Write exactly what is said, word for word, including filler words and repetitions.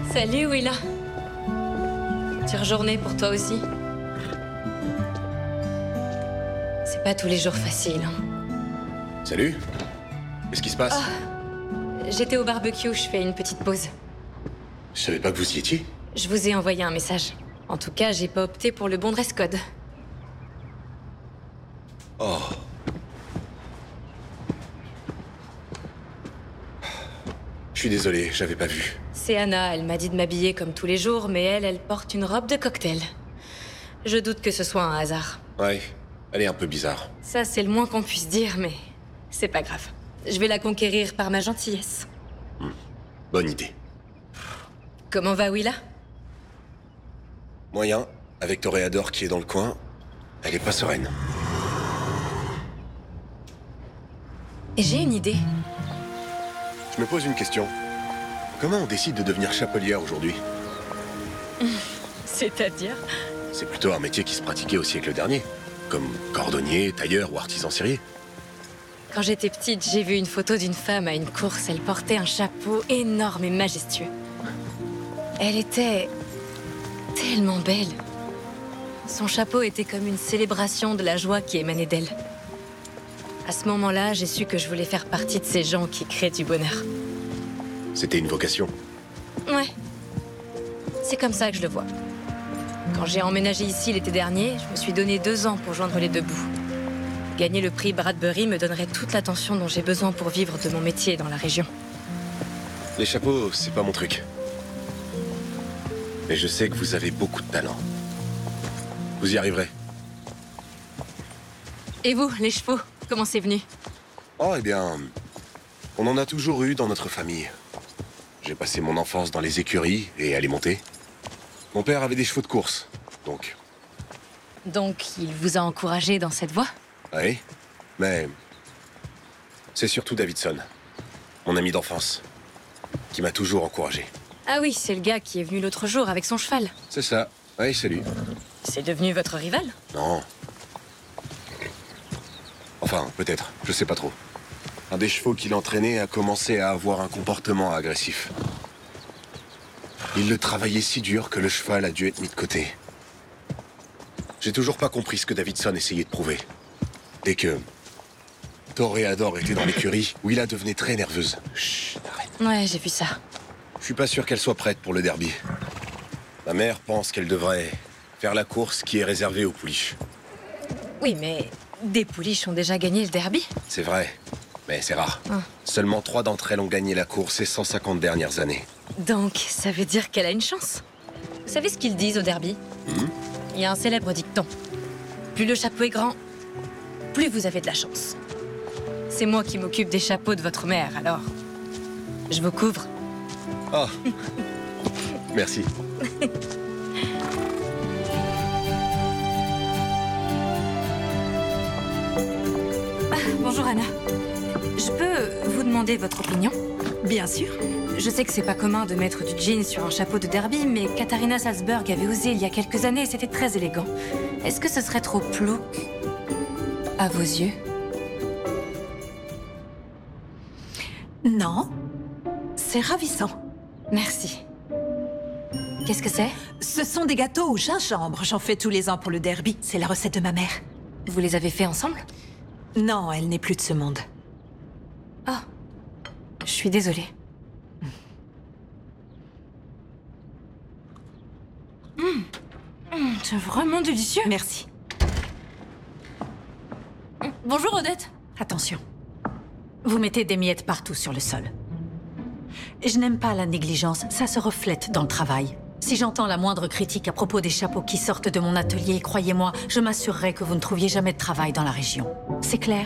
Salut, Willa. Dure journée pour toi aussi. C'est pas tous les jours facile. Hein. Salut. Qu'est-ce qui se passe? Oh, j'étais au barbecue, je fais une petite pause. Je savais pas que vous y étiez. Je vous ai envoyé un message. En tout cas, j'ai pas opté pour le bon dress code. Oh. Je suis désolé, j'avais pas vu. C'est Anna, elle m'a dit de m'habiller comme tous les jours, mais elle, elle porte une robe de cocktail. Je doute que ce soit un hasard. Ouais, elle est un peu bizarre. Ça, c'est le moins qu'on puisse dire, mais c'est pas grave. Je vais la conquérir par ma gentillesse. Hmm. Bonne idée. Comment va Willa? Moyen, avec Toréador qui est dans le coin, elle est pas sereine. Et j'ai une idée. Je me pose une question. Comment on décide de devenir chapelière aujourd'hui? C'est-à-dire? C'est plutôt un métier qui se pratiquait au siècle dernier. Comme cordonnier, tailleur ou artisan serrier. Quand j'étais petite, j'ai vu une photo d'une femme à une course. Elle portait un chapeau énorme et majestueux. Elle était tellement belle. Son chapeau était comme une célébration de la joie qui émanait d'elle. À ce moment-là, j'ai su que je voulais faire partie de ces gens qui créent du bonheur. C'était une vocation. Ouais. C'est comme ça que je le vois. Quand j'ai emménagé ici l'été dernier, je me suis donné deux ans pour joindre les deux bouts. Gagner le prix Bradbury me donnerait toute l'attention dont j'ai besoin pour vivre de mon métier dans la région. Les chapeaux, c'est pas mon truc. Mais je sais que vous avez beaucoup de talent. Vous y arriverez. Et vous, les chevaux, comment c'est venu? Oh, eh bien... On en a toujours eu dans notre famille. J'ai passé mon enfance dans les écuries et à les monter. Mon père avait des chevaux de course, donc... Donc, il vous a encouragé dans cette voie? Oui, mais... C'est surtout Davidson, mon ami d'enfance, qui m'a toujours encouragé. Ah oui, c'est le gars qui est venu l'autre jour avec son cheval. C'est ça, oui, c'est lui. C'est devenu votre rival? Non. Enfin, peut-être, je sais pas trop. Un des chevaux qu'il entraînait a commencé à avoir un comportement agressif. Il le travaillait si dur que le cheval a dû être mis de côté. J'ai toujours pas compris ce que Davidson essayait de prouver. Dès que Toréador était dans l'écurie, Willa devenait très nerveuse. Chut, arrête. Ouais, j'ai vu ça. Je suis pas sûr qu'elle soit prête pour le derby. Ma mère pense qu'elle devrait faire la course qui est réservée aux pouliches. Oui, mais des pouliches ont déjà gagné le derby. C'est vrai, mais c'est rare. Ah. Seulement trois d'entre elles ont gagné la course ces cent cinquante dernières années. Donc, ça veut dire qu'elle a une chance. Vous savez ce qu'ils disent au derby? Mmh. Il y a un célèbre dicton. Plus le chapeau est grand, plus vous avez de la chance. C'est moi qui m'occupe des chapeaux de votre mère, alors... Je vous couvre. Oh. Merci. Ah, bonjour Anna. Je peux vous demander votre opinion? Bien sûr. Je sais que c'est pas commun de mettre du jean sur un chapeau de derby, mais Katharina Salzburg avait osé il y a quelques années et c'était très élégant. Est-ce que ce serait trop plouc à vos yeux? Non. C'est ravissant. Merci. Qu'est-ce que c'est? Ce sont des gâteaux au gingembre. J'en fais tous les ans pour le derby. C'est la recette de ma mère. Vous les avez faits ensemble? Non, elle n'est plus de ce monde. Ah. Je suis désolée. Mmh. Mmh, c'est vraiment délicieux. Merci. Mmh. Bonjour Odette. Attention. Vous mettez des miettes partout sur le sol. Je n'aime pas la négligence, ça se reflète dans le travail. Si j'entends la moindre critique à propos des chapeaux qui sortent de mon atelier, croyez-moi, je m'assurerai que vous ne trouviez jamais de travail dans la région. C'est clair ?